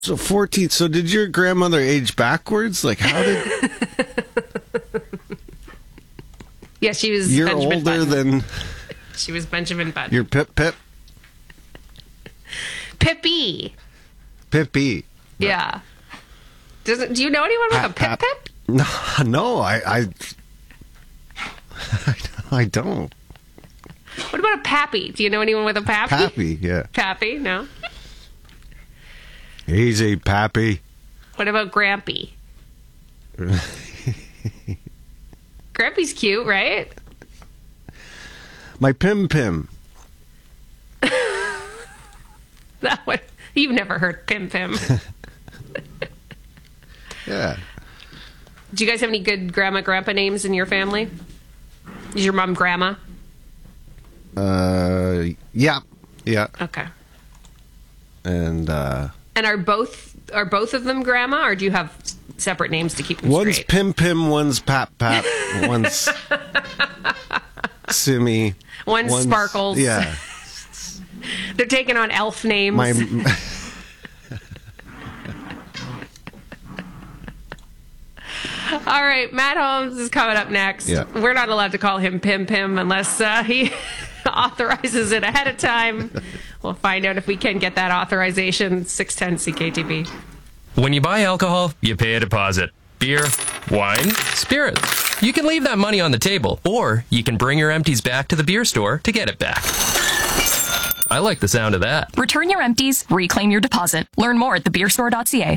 So 14. So did your grandmother age backwards? Like, how did... Yeah, she was You're Benjamin older Button. than... She was Benjamin Button. You're Pip. Pippy. Pippy. Yeah. Do you know anyone with a Pip? No, I don't. What about a Pappy? Do you know anyone with a Pappy? Pappy, yeah. Pappy, no. Easy, Pappy. What about Grampy? Grampy's cute, right? My Pim. That one. You've never heard Pim. Yeah. Do you guys have any good grandpa names in your family? Is your mom grandma? Yeah. Okay. And are both of them grandma, or do you have separate names to keep them one's straight? Pim, one's Pap, one's Simmy, one's Sparkles. Yeah. They're taking on elf names. All right, Matt Holmes is coming up next. Yeah. We're not allowed to call him Pim unless he authorizes it ahead of time. We'll find out if we can get that authorization. 610 CKTB. When you buy alcohol, you pay a deposit. Beer, wine, spirits. You can leave that money on the table, or you can bring your empties back to the beer store to get it back. I like the sound of that. Return your empties, reclaim your deposit. Learn more at thebeerstore.ca.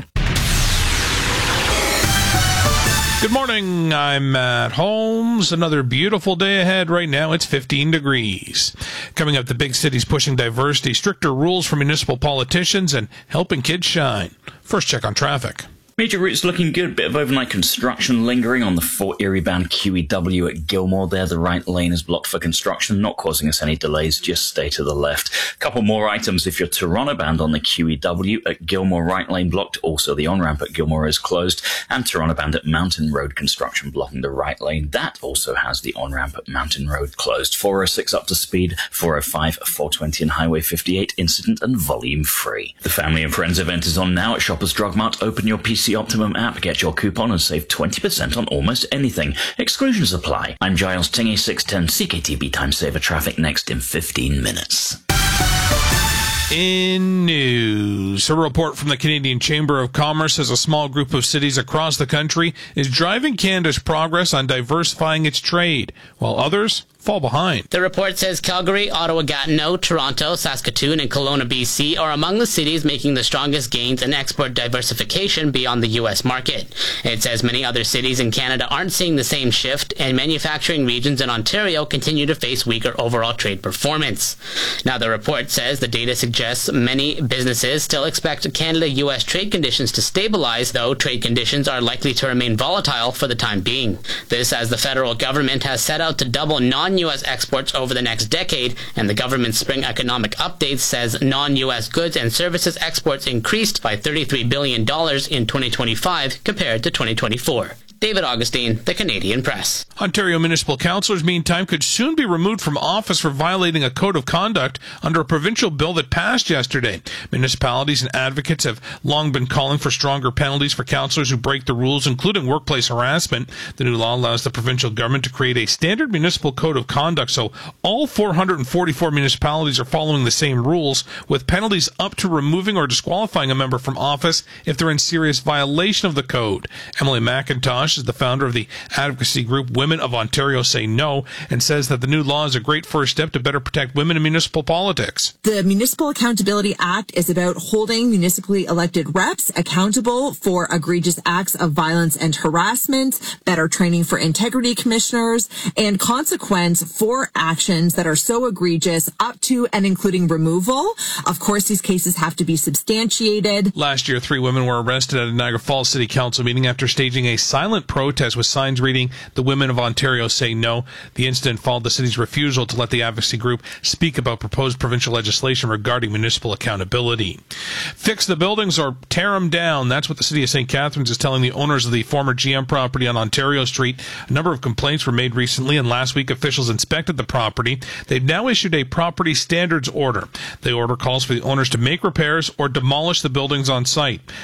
Good morning, I'm Matt Holmes. Another beautiful day ahead. Right now it's 15 degrees. Coming up, the big cities pushing diversity, stricter rules for municipal politicians, and helping kids shine. First check on traffic. Major routes looking good. Bit of overnight construction lingering on the Fort Erie-bound QEW at Gilmore there. The right lane is blocked for construction, not causing us any delays. Just stay to the left. Couple more items if you're Toronto-bound on the QEW at Gilmore, right lane blocked. Also, the on-ramp at Gilmore is closed. And Toronto-bound at Mountain Road, construction blocking the right lane. That also has the on-ramp at Mountain Road closed. 406 up to speed, 405, 420 and Highway 58, incident and volume free. The Family and Friends event is on now at Shoppers Drug Mart. Open your PC Optimum app, get your coupon and save 20% on almost anything. Exclusions apply. I'm Giles Tingy, 610 CKTB Time Saver Traffic next in 15 minutes. In news, a report from the Canadian Chamber of Commerce says a small group of cities across the country is driving Canada's progress on diversifying its trade, while others fall behind. The report says Calgary, Ottawa, Gatineau, Toronto, Saskatoon, and Kelowna, BC are among the cities making the strongest gains in export diversification beyond the U.S. market. It says many other cities in Canada aren't seeing the same shift, and manufacturing regions in Ontario continue to face weaker overall trade performance. Now, the report says the data suggests many businesses still expect Canada-U.S. trade conditions to stabilize, though trade conditions are likely to remain volatile for the time being. This as the federal government has set out to double non-U.S. exports over the next decade, and the government's spring economic update says non-U.S. goods and services exports increased by $33 billion in 2025 compared to 2024. David Augustine, The Canadian Press. Ontario municipal councillors, meantime, could soon be removed from office for violating a code of conduct under a provincial bill that passed yesterday. Municipalities and advocates have long been calling for stronger penalties for councillors who break the rules, including workplace harassment. The new law allows the provincial government to create a standard municipal code of conduct, so all 444 municipalities are following the same rules, with penalties up to removing or disqualifying a member from office if they're in serious violation of the code. Emily McIntosh is the founder of the advocacy group Women of Ontario Say No, and says that the new law is a great first step to better protect women in municipal politics. The Municipal Accountability Act is about holding municipally elected reps accountable for egregious acts of violence and harassment, better training for integrity commissioners, and consequence for actions that are so egregious up to and including removal. Of course, these cases have to be substantiated. Last year, 3 women were arrested at a Niagara Falls City Council meeting after staging a silent violent protest with signs reading, "The Women of Ontario Say No." The incident followed the city's refusal to let the advocacy group speak about proposed provincial legislation regarding municipal accountability. Fix the buildings or tear them down. That's what the city of St. Catharines is telling the owners of the former GM property on Ontario Street. A number of complaints were made recently, and last week officials inspected the property. They've now issued a property standards order. The order calls for the owners to make repairs or demolish the buildings on site.